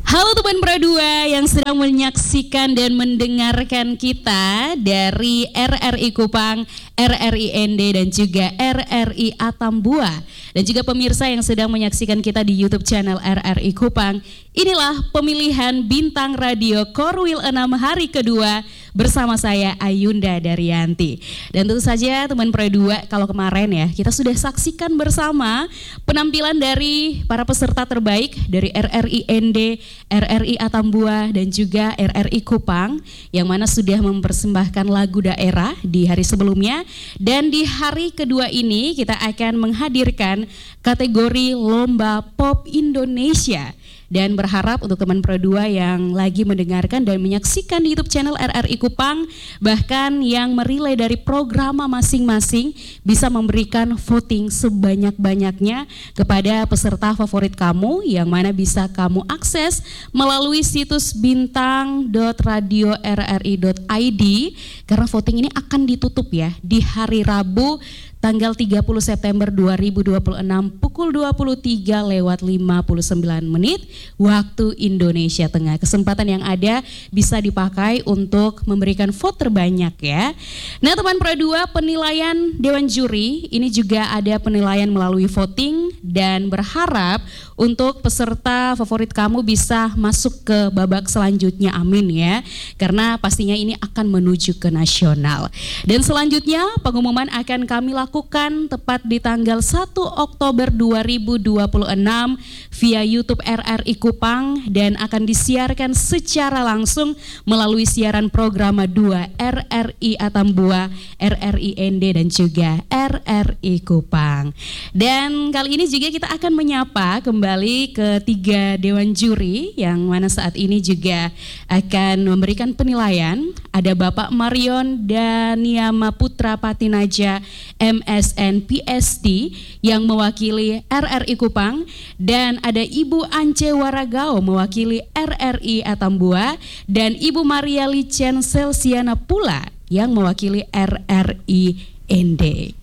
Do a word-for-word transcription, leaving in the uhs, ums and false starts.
Halo teman Pro dua yang sedang menyaksikan dan mendengarkan kita dari R R I Kupang, R R I N D dan juga R R I Atambua. Dan juga pemirsa yang sedang menyaksikan kita di YouTube channel R R I Kupang. Inilah pemilihan Bintang Radio Korwil enam hari kedua bersama saya Ayunda Daryanti. Dan tentu saja teman Pro dua, kalau kemarin ya kita sudah saksikan bersama penampilan dari para peserta terbaik dari R R I N D, R R I Atambua dan juga R R I Kupang yang mana sudah mempersembahkan lagu daerah di hari sebelumnya. Dan di hari kedua ini kita akan menghadirkan kategori Lomba Pop Indonesia. Dan berharap untuk teman Pro dua yang lagi mendengarkan dan menyaksikan di YouTube channel R R I Kupang, bahkan yang merilai dari program masing-masing, bisa memberikan voting sebanyak-banyaknya kepada peserta favorit kamu yang mana bisa kamu akses melalui situs bintang dot radio r r i dot i d, karena voting ini akan ditutup ya di hari Rabu tanggal tiga puluh September dua ribu dua puluh enam pukul dua puluh tiga lewat lima puluh sembilan menit waktu Indonesia Tengah. Kesempatan yang ada bisa dipakai untuk memberikan vote terbanyak ya. Nah teman Pro dua, penilaian Dewan Juri ini juga ada penilaian melalui voting dan berharap untuk peserta favorit kamu bisa masuk ke babak selanjutnya, amin ya. Karena pastinya ini akan menuju ke nasional. Dan selanjutnya pengumuman akan kami lakukan lakukan tepat di tanggal satu Oktober dua ribu dua puluh enam via YouTube R R I Kupang dan akan disiarkan secara langsung melalui siaran program dua R R I Atambua, R R I N D dan juga R R I Kupang. Dan kali ini juga kita akan menyapa kembali ketiga Dewan Juri yang mana saat ini juga akan memberikan penilaian. Ada Bapak Marion Daniama Putra Patinaja M S N P S T yang mewakili R R I Kupang, dan ada Ibu Ance Waragao mewakili R R I Atambua, dan Ibu Maria Licen Selsiana pula yang mewakili R R I N D.